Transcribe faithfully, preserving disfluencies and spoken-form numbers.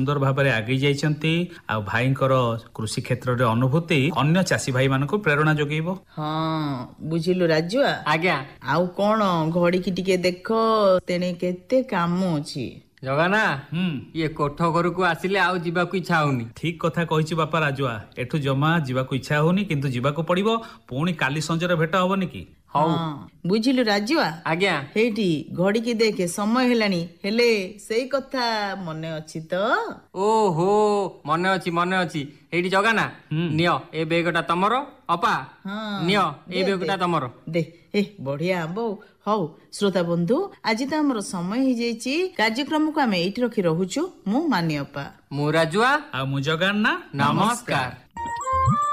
ସୁନ୍ଦର ଭାବରେ ଆଗେଇ ଯାଇଛନ୍ତି ଆଉ ଭାଇଙ୍କର କୃଷି କ୍ଷେତ୍ରରେ ଅନୁଭୂତି ଅନ୍ୟ ଚାଷୀ ଭାଇ ମାନଙ୍କୁ ପ୍ରେରଣା ଯୋଗେଇବ। ହଁ ବୁଝିଲୁ ରାଜୁଆ। ଆଜ୍ଞା। ଆଉ କଣ ଘଡିକି ଟିକେ ଦେଖ, ତେଣେ କେତେ କାମ ଅଛି। ଜଗାନା ହୁଁ ଇଏ କୋଠ ଘରକୁ ଆସିଲେ ଆଉ ଯିବାକୁ ଇଚ୍ଛା ହଉନି। ଠିକ କଥା କହିଛି ବାପା ରାଜୁଆ, ଏଠୁ ଜମା ଯିବାକୁ ଇଚ୍ଛା ହଉନି, କିନ୍ତୁ ଯିବାକୁ ପଡିବ। ପୁଣି କାଲି ସଞ୍ଜରେ ଭେଟ ହବନି କି? ହଉ। ହଁ, ବୁଝିଲୁ ରାଜୁଆ। ଆଜ୍ଞା। ହେଇଠି ଘଡିକି ଦେଖେ, ସମୟ ହେଲାଣି। ହେଲେ ସେଇ କଥା ମନେ ଅଛି ତ? ଓହୋ, ମନେ ଅଛି ମନେ ଅଛି। ଏଇଠି ଜଗାନା ନିଅ ଏ ବେଗଟା ତମର, ଅପା ନିଅ ଏ ବେଗଟା ତମର। ଦେ ଏ ବଢିଆ ଆମ୍ବ। ହଉ ଶ୍ରୋତା ବନ୍ଧୁ, ଆଜି ତ ଆମର ସମୟ ହେଇଯାଇଛି। କାର୍ଯ୍ୟକ୍ରମକୁ ଆମେ ଏଇଠି ରଖି ରହୁଛୁ। ମୁଁ ମାନି ଅପା, ମୁଁ ରାଜୁଆ, ଆଉ ମୁଁ ଜଗାନ୍ନା। ନମସ୍କାର।